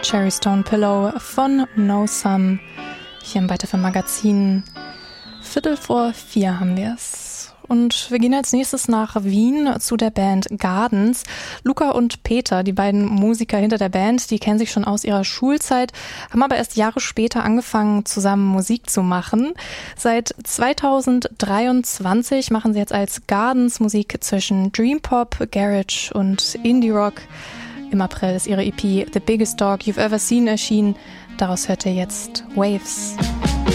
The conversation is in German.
Cherry Stone Pillow von No Sun. Hier im Weiter Magazin. 3:45 haben wir es. Und wir gehen als nächstes nach Wien zu der Band Gardens. Luca und Peter, die beiden Musiker hinter der Band, die kennen sich schon aus ihrer Schulzeit, haben aber erst Jahre später angefangen, zusammen Musik zu machen. Seit 2023 machen sie jetzt als Gardens Musik zwischen Dream Pop, Garage und Indie Rock. Im April ist ihre EP The Biggest Dog You've Ever Seen erschienen. Daraus hört ihr jetzt Waves.